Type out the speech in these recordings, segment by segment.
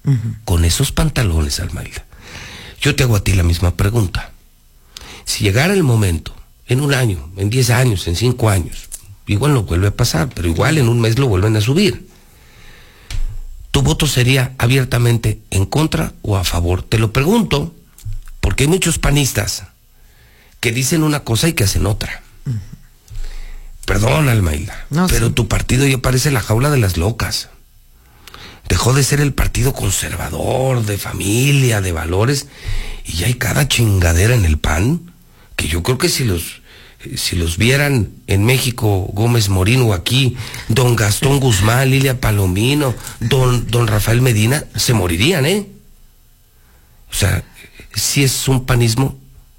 con esos pantalones, Almailda. Yo te hago a ti la misma pregunta. Si llegara el momento, en 1 año, en 10 años, en 5 años, igual no vuelve a pasar, pero igual en un mes lo vuelven a subir, ¿tu voto sería abiertamente en contra o a favor? Te lo pregunto porque hay muchos panistas que dicen una cosa y que hacen otra. Perdón, Almailda, pero tu partido ya parece la jaula de las locas. Dejó de ser el partido conservador, de familia, de valores, y ya hay cada chingadera en el PAN, que yo creo que si los vieran en México, Gómez Morín, o aquí, don Gastón Guzmán, Lilia Palomino, don Rafael Medina, se morirían, ¿eh? O sea, si es un panismo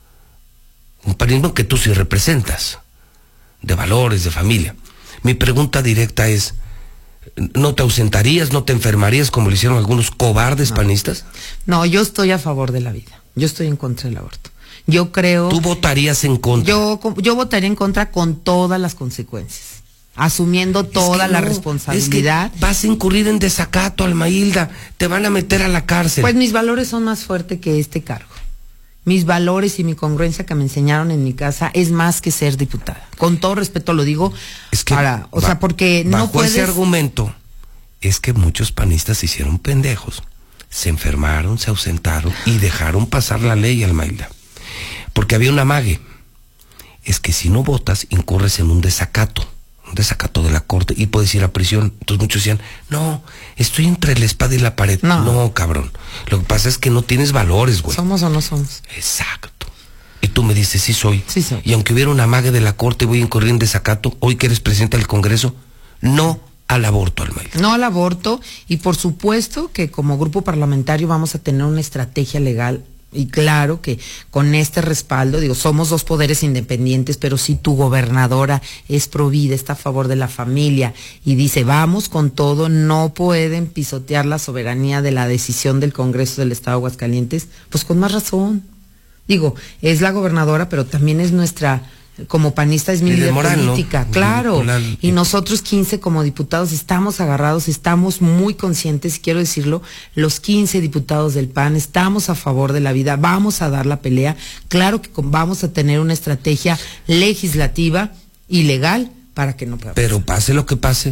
que tú sí representas, de valores, de familia. Mi pregunta directa es, ¿no te ausentarías, no te enfermarías como lo hicieron algunos cobardes panistas? No, yo estoy a favor de la vida. Yo estoy en contra del aborto. Yo creo... ¿Tú votarías en contra? Yo votaría en contra con todas las consecuencias, asumiendo toda la responsabilidad. Es que vas a incurrir en desacato, Almailda. Te van a meter a la cárcel. Pues mis valores son más fuertes que este cargo. Mis valores y mi congruencia que me enseñaron en mi casa es más que ser diputada. Con todo respeto lo digo, es que porque no puedes... ese argumento, es que muchos panistas se hicieron pendejos, se enfermaron, se ausentaron y dejaron pasar la ley, Almailda. Porque había un amague. Es que si no votas, incurres en un desacato de la corte y puedes ir a prisión. Entonces muchos decían, no, estoy entre la espada y la pared. No, cabrón. Lo que pasa es que no tienes valores, güey. ¿Somos o no somos? Exacto. Y tú me dices, sí soy. Sí soy. Y aunque hubiera una amague de la corte, voy a incurrir en desacato. Hoy que eres presidente del Congreso, no al aborto, Almailda. No al aborto, y por supuesto que como grupo parlamentario vamos a tener una estrategia legal. Y claro que con este respaldo, somos 2 poderes independientes, pero si tu gobernadora es provida, está a favor de la familia y dice vamos con todo, no pueden pisotear la soberanía de la decisión del Congreso del Estado de Aguascalientes, pues con más razón. Es la gobernadora, pero también es nuestra, como panista es mi líder política, ¿no? Claro. Y nosotros 15 como diputados estamos agarrados, estamos muy conscientes, quiero decirlo, los 15 diputados del PAN estamos a favor de la vida, vamos a dar la pelea, claro que vamos a tener una estrategia legislativa y legal para que no pueda pasar. Pero pase lo que pase.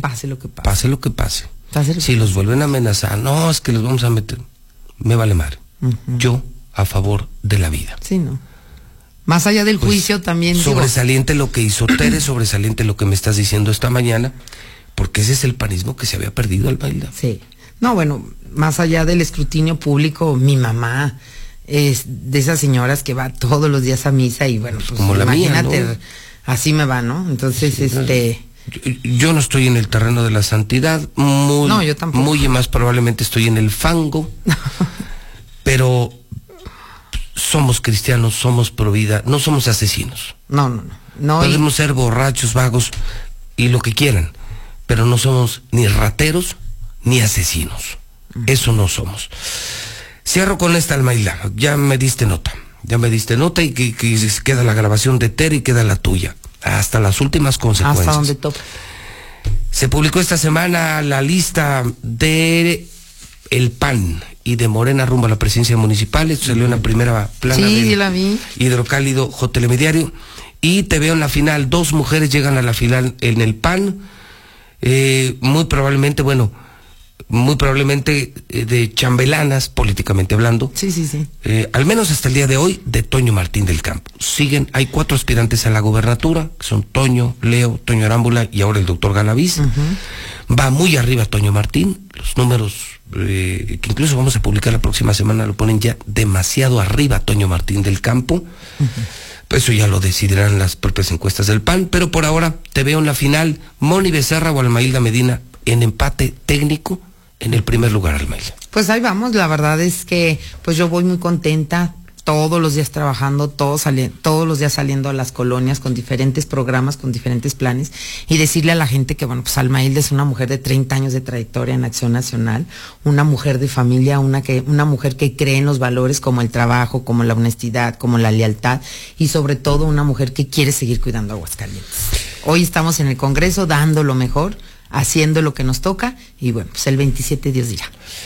Si los vuelven a amenazar, no, es que los vamos a meter, me vale madre. Yo a favor de la vida. Sí, ¿no? Más allá del juicio también... Sobresaliente lo que hizo Tere, sobresaliente lo que me estás diciendo esta mañana, porque ese es el panismo que se había perdido, Almailda. Sí. No, bueno, más allá del escrutinio público, mi mamá es de esas señoras que va todos los días a misa y bueno, pues como la imagínate, mía, ¿no? Así me va, ¿no? Entonces, Yo no estoy en el terreno de la santidad, no, yo tampoco. Muy más probablemente estoy en el fango, pero... somos cristianos, somos pro vida, no somos asesinos. No. Podemos ser borrachos, vagos y lo que quieran, pero no somos ni rateros ni asesinos. Eso no somos. Cierro con esta, Almailda. Ya me diste nota y que queda la grabación de Tere y queda la tuya. Hasta las últimas consecuencias. Hasta donde toca. Se publicó esta semana la lista de el PAN y de Morena rumbo a la presidencia municipal. Esto salió en la primera plana del la vi. Hidrocálido Telediario. Y te veo en la final. 2 mujeres llegan a la final en el PAN. Muy probablemente de chambelanas, políticamente hablando. Sí. Al menos hasta el día de hoy, de Toño Martín del Campo. Hay 4 aspirantes a la gobernatura, que son Toño, Leo, Toño Arámbula y ahora el doctor Galaviz. Va muy arriba Toño Martín. Los números que incluso vamos a publicar la próxima semana lo ponen ya demasiado arriba Toño Martín del Campo. Pues eso ya lo decidirán las propias encuestas del PAN, pero por ahora te veo en la final, Moni Becerra o Almailda Medina en empate técnico en el primer lugar, Almailda. Pues ahí vamos, la verdad es que pues yo voy muy contenta, todos los días trabajando, todos los días saliendo a las colonias con diferentes programas, con diferentes planes, y decirle a la gente que bueno, pues Almailda es una mujer de 30 años de trayectoria en Acción Nacional, una mujer de familia, una mujer que cree en los valores como el trabajo, como la honestidad, como la lealtad, y sobre todo una mujer que quiere seguir cuidando a Aguascalientes. Hoy estamos en el Congreso dando lo mejor, haciendo lo que nos toca, y bueno, pues el 27 Dios dirá.